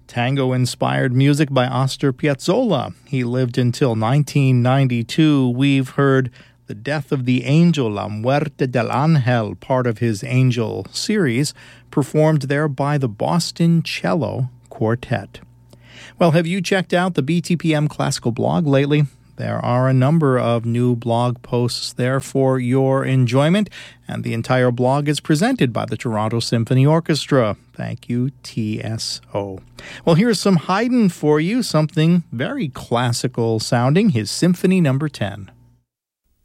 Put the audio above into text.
Tango-inspired music by Astor Piazzolla. He lived until 1992. We've heard The Death of the Angel, La Muerte del Ángel, part of his Angel series, performed there by the Boston Cello Quartet. Well, have you checked out the BTPM Classical blog lately? There are a number of new blog posts there for your enjoyment, and the entire blog is presented by the Toronto Symphony Orchestra. Thank you, TSO. Well, here's some Haydn for you, something very classical sounding, his Symphony No. 10.